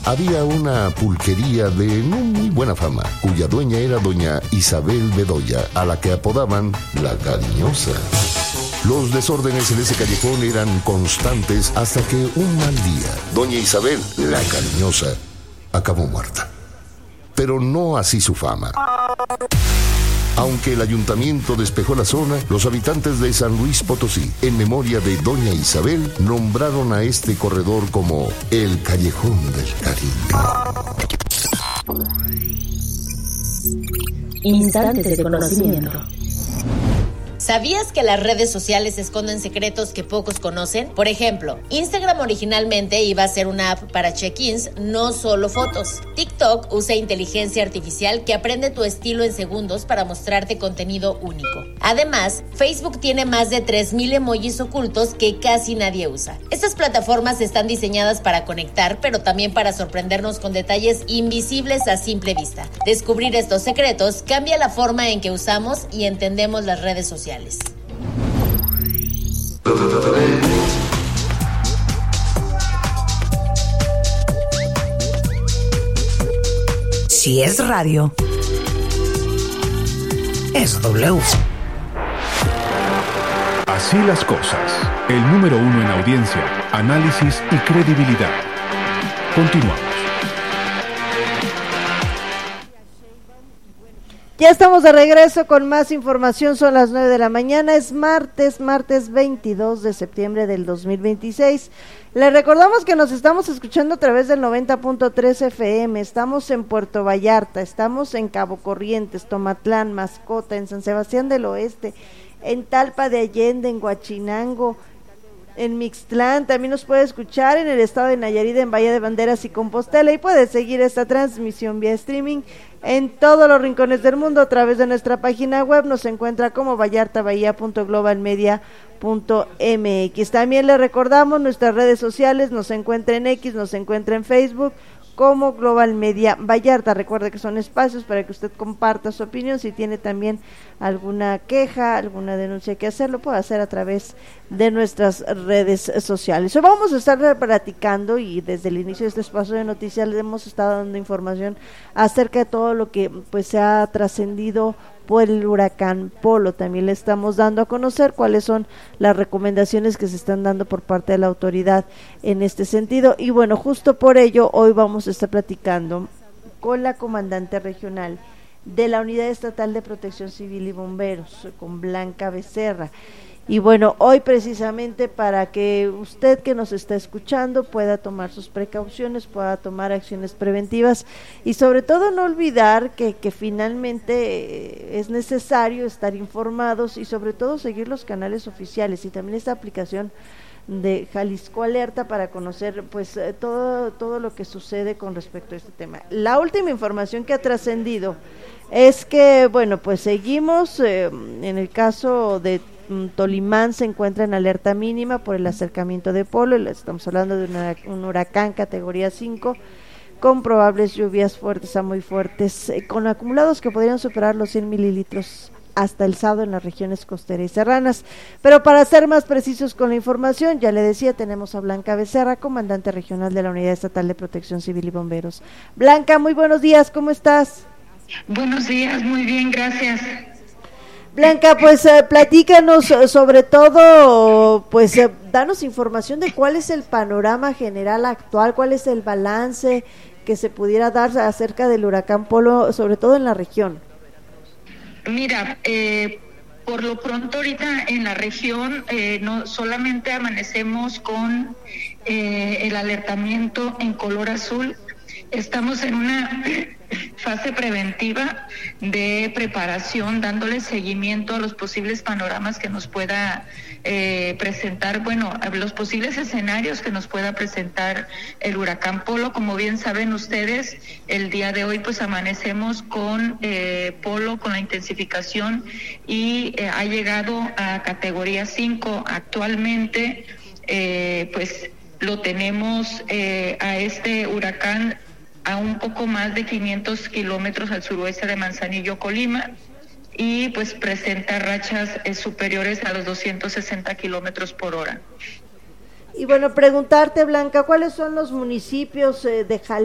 había una pulquería de no muy buena fama, cuya dueña era doña Isabel Bedoya, a la que apodaban La Cariñosa. Los desórdenes en ese callejón eran constantes hasta que un mal día, doña Isabel, La Cariñosa, acabó muerta. Pero no así su fama. Aunque el ayuntamiento despejó la zona, los habitantes de San Luis Potosí, en memoria de doña Isabel, nombraron a este corredor como el Callejón del Cariño. Instantes de conocimiento. ¿Sabías que las redes sociales esconden secretos que pocos conocen? Por ejemplo, Instagram originalmente iba a ser una app para check-ins, no solo fotos. TikTok usa inteligencia artificial que aprende tu estilo en segundos para mostrarte contenido único. Además, Facebook tiene más de 3,000 emojis ocultos que casi nadie usa. Estas plataformas están diseñadas para conectar, pero también para sorprendernos con detalles invisibles a simple vista. Descubrir estos secretos cambia la forma en que usamos y entendemos las redes sociales. Si es radio, es W. Así las cosas. El número 1 en audiencia, análisis y credibilidad. Continuamos. Ya estamos de regreso con más información, son las 9 de la mañana, es martes 22 de septiembre del 2026. Les recordamos que nos estamos escuchando a través del 90.3 FM, estamos en Puerto Vallarta, estamos en Cabo Corrientes, Tomatlán, Mascota, en San Sebastián del Oeste, en Talpa de Allende, en Huachinango, en Mixtlán, también nos puede escuchar en el estado de Nayarit, en Bahía de Banderas y Compostela, y puede seguir esta transmisión vía streaming en todos los rincones del mundo a través de nuestra página web. Nos encuentra como vallartabahía.globalmedia.mx. También le recordamos nuestras redes sociales, nos encuentra en X, nos encuentra en Facebook como Global Media Vallarta. Recuerde que son espacios para que usted comparta su opinión. Si tiene también alguna queja, alguna denuncia que hacer, lo puede hacer a través de nuestras redes sociales. Hoy vamos a estar platicando, y desde el inicio de este espacio de noticias le hemos estado dando información acerca de todo lo que pues se ha trascendido por el huracán Polo. También le estamos dando a conocer cuáles son las recomendaciones que se están dando por parte de la autoridad en este sentido. Y bueno, justo por ello hoy vamos a estar platicando con la comandante regional de la Unidad Estatal de Protección Civil y Bomberos, con Blanca Becerra. Y bueno, hoy precisamente para que usted que nos está escuchando pueda tomar sus precauciones, pueda tomar acciones preventivas y sobre todo no olvidar que finalmente es necesario estar informados y sobre todo seguir los canales oficiales y también esta aplicación de Jalisco Alerta para conocer pues todo lo que sucede con respecto a este tema. La última información que ha trascendido es que bueno, pues seguimos en el caso de Tolimán, se encuentra en alerta mínima por el acercamiento de Polo. Estamos hablando de un huracán categoría 5 con probables lluvias fuertes a muy fuertes, con acumulados que podrían superar los 100 mililitros hasta el sábado en las regiones costeras y serranas. Pero para ser más precisos con la información, ya le decía, tenemos a Blanca Becerra, comandante regional de la Unidad Estatal de Protección Civil y Bomberos. Blanca, muy buenos días, ¿cómo estás? Buenos días, muy bien, gracias. Blanca, pues platícanos sobre todo, pues danos información de cuál es el panorama general actual, cuál es el balance que se pudiera dar acerca del huracán Polo, sobre todo en la región. Mira, por lo pronto ahorita en la región no solamente amanecemos con el alertamiento en color azul. Estamos en una fase preventiva de preparación, dándole seguimiento a los posibles panoramas que nos pueda presentar, a los posibles escenarios que nos pueda presentar el huracán Polo. Como bien saben ustedes, el día de hoy pues amanecemos con Polo, con la intensificación y ha llegado a categoría 5. Actualmente pues lo tenemos a este huracán a un poco más de 500 kilómetros al suroeste de Manzanillo, Colima, y pues presenta rachas superiores a los 260 kilómetros por hora. Y bueno, preguntarte, Blanca, ¿cuáles son los municipios de Jalisco